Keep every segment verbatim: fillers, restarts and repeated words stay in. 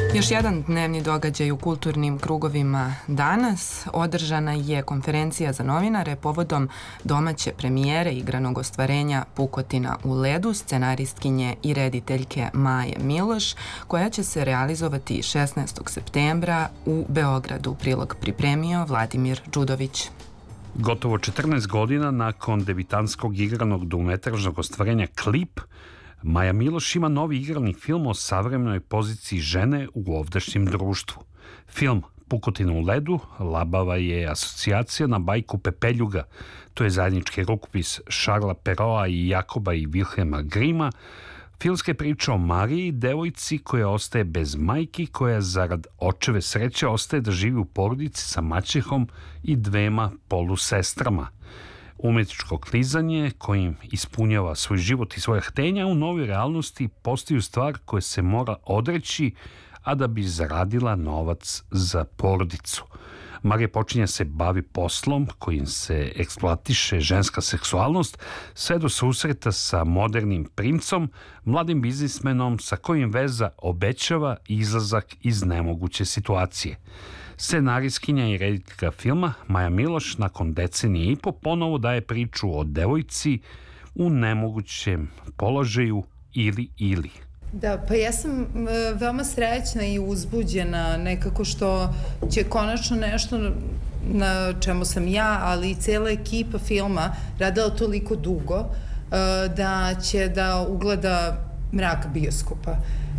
Još jedan dnevni događaj u kulturnim krugovima danas. Održana je konferencija za novinare povodom domaće premijere igranog ostvarenja Pukotina u ledu scenaristkinje i rediteljke Maje Miloš, koja će se realizovati šesnaestog septembra u Beogradu. Prilog pripremio Vladimir Đudović. Gotovo četrnaest godina nakon debitanskog igranog dugometražnog ostvarenja Klip, Maja Miloš ima novi igrani film o savremenoj poziciji žene u ovdašnjem društvu. Film Pukotin u ledu labava je asocijacija na bajku Pepeljuga. To je zajednički rukopis Šarla Peroa i Jakoba i Vilhelma Grima. Filmska je priča o Mariji, devojci koja ostaje bez majki, koja zarad očeve sreće ostaje da živi u porodici sa maćehom i dvema polusestrama. Umetničko klizanje kojim ispunjava svoj život i svoje htenja u novoj realnosti postaju stvar koje se mora odreći, a da bi zaradila novac za porodicu. Marija počinje se bavi poslom kojim se eksploatiše ženska seksualnost sve do susreta sa modernim princom, mladim biznismenom sa kojim veza obećava izlazak iz nemoguće situacije. Scenarijskinja i rediteljka filma Maja Miloš nakon decenije i po ponovo daje priču o devojci u nemogućem položaju ili ili. Da, pa ja sam veoma srećna i uzbuđena nekako što će konačno nešto na čemu sam ja, ali i cela ekipa filma radila toliko dugo da će da ugleda mrak bioskopa.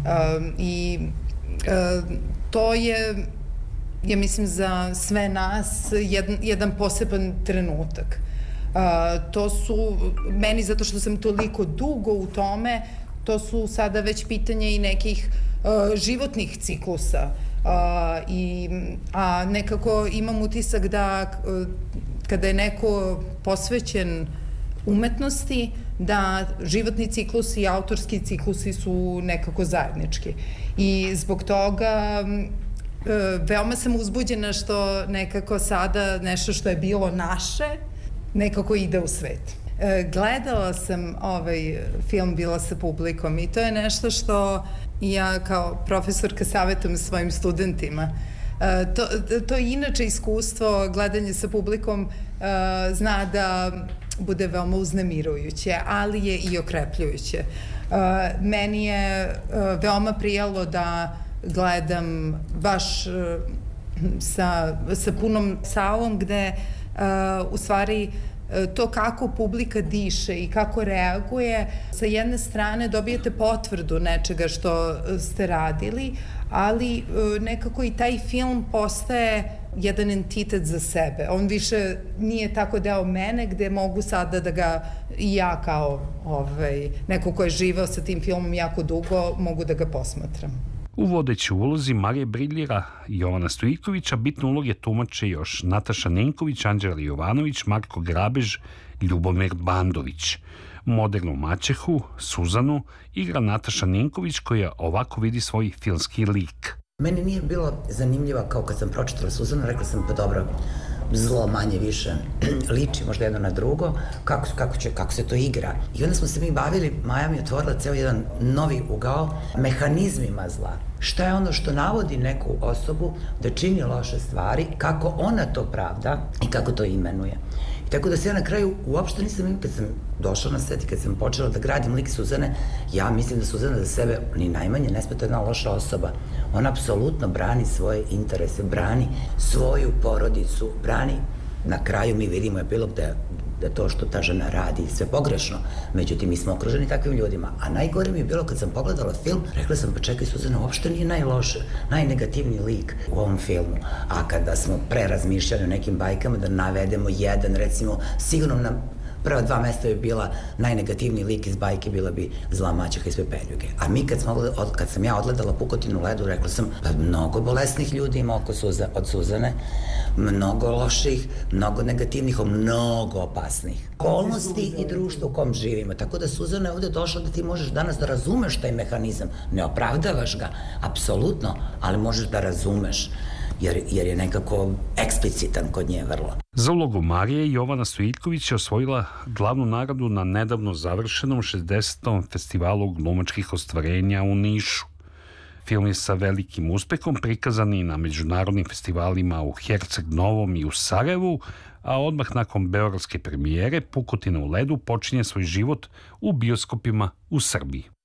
I to je, ja mislim, za sve nas jedan, jedan poseban trenutak. To su, meni zato što sam toliko dugo u tome, to su sada već pitanje i nekih uh, životnih ciklusa. Uh, i, a nekako imam utisak da uh, kada je neko posvećen umetnosti, da životni ciklusi i autorski ciklusi su nekako zajednički. I zbog toga uh, veoma sam uzbuđena što nekako sada nešto što je bilo naše nekako ide u svet. Gledala sam ovaj film Bila sa publikom i to je nešto što ja kao profesorka savjetujem svojim studentima. To, to je inače iskustvo, gledanje sa publikom zna da bude veoma uznemirujuće, ali je i okrepljujuće. Meni je veoma prijalo da gledam baš sa, sa punom salom gde u stvari to kako publika diše i kako reaguje, sa jedne strane dobijete potvrdu nečega što ste radili, ali nekako i taj film postaje jedan entitet za sebe. On više nije tako deo mene gde mogu sada da ga i ja kao ovaj, neko ko je živeo sa tim filmom jako dugo mogu da ga posmatram. U vodećoj ulozi Marije briljira Jovana Stojikovića, bitne uloge tumače još Nataša Nenković, Anđela Jovanović, Marko Grabež, Ljubomir Bandović. Modernu maćehu, Suzanu, igra Nataša Nenković koja ovako vidi svoj filmski lik. Meni nije bilo zanimljiva kao kad sam pročitala Suzanu, rekla sam pa dobro, zlo manje više liči možda jedno na drugo, kako, kako, će, kako se to igra. I onda smo se mi bavili, Maja mi otvorila ceo jedan novi ugao mehanizmima zla. Šta je ono što navodi neku osobu da čini loše stvari, kako ona to pravda i kako to imenuje. I tako da se ja na kraju uopšte nisam imala, kad sam došla na svet i kad sam počela da gradim lik Suzane, ja mislim da Suzana za sebe ni najmanje ne smeta jedna loša osoba. Ona apsolutno brani svoje interese, brani svoju porodicu, brani, na kraju mi vidimo epilog da, da to što ta žena radi sve pogrešno, međutim mi smo okruženi takvim ljudima, a najgore mi je bilo kad sam pogledala film, rekla sam pa čekaj Suzana, uopšte nije najloše, najnegativniji lik u ovom filmu, a kada smo prerazmišljali o nekim bajkama da navedemo jedan, recimo, sigurno nam prva dva mesta bi bila najnegativniji lik iz bajke, bila bi zla maćeha iz Pepeljuge. A mi kad, smo, od, kad sam ja odgledala Pukotin u ledu, rekla sam, pa mnogo bolesnih ljudi ima oko Suza, od Suzane, mnogo loših, mnogo negativnih, mnogo opasnih. Okolnosti i društvo u kom živimo. Tako da Suzana je ovde došla da ti možeš danas da razumeš taj mehanizam. Ne opravdavaš ga, apsolutno, ali možeš da razumeš. Jer, jer je nekako eksplicitan kod nje vrlo. Za ulogu Marije Jovana Stojiljković je osvojila glavnu nagradu na nedavno završenom šezdesetom festivalu glumačkih ostvarenja u Nišu. Film je sa velikim uspehom prikazan i na međunarodnim festivalima u Herceg Novom i u Sarajevu, a odmah nakon beogradske premijere Pukotina u ledu počinje svoj život u bioskopima u Srbiji.